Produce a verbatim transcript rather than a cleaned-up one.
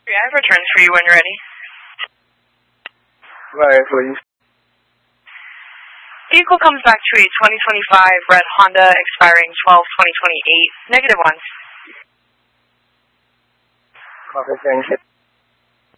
I have returns for you when you're ready. Right, please. Vehicle comes back to a twenty twenty-five red Honda expiring twelve twenty twenty-eight, negative one. Okay, thank you.